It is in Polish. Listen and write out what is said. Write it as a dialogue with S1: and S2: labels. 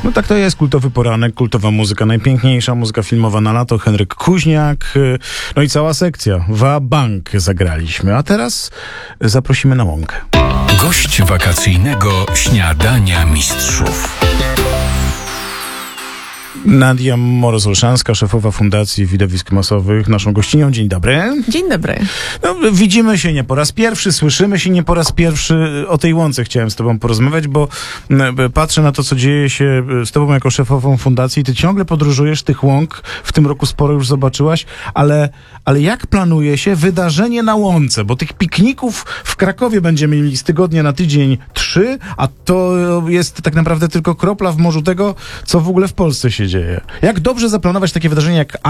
S1: No tak to jest, kultowy poranek, kultowa muzyka, najpiękniejsza muzyka filmowa na lato, Henryk Kuźniak, no i cała sekcja, Wa-Bank zagraliśmy, a teraz zaprosimy na łąkę.
S2: Gość wakacyjnego śniadania mistrzów.
S1: Nadia Moroz-Olszańska, szefowa Fundacji Widowisk Masowych, naszą gościnią. Dzień dobry.
S3: Dzień dobry.
S1: No, widzimy się nie po raz pierwszy, słyszymy się nie po raz pierwszy. O tej łące chciałem z tobą porozmawiać, bo patrzę na to, co dzieje się z tobą jako szefową fundacji. Ty ciągle podróżujesz tych łąk, w tym roku sporo już zobaczyłaś, ale jak planuje się wydarzenie na łące? Bo tych pikników w Krakowie będziemy mieli z tygodnia na tydzień 3, a to jest tak naprawdę tylko kropla w morzu tego, co w ogóle w Polsce się dzieje. Jak dobrze zaplanować takie wydarzenie jak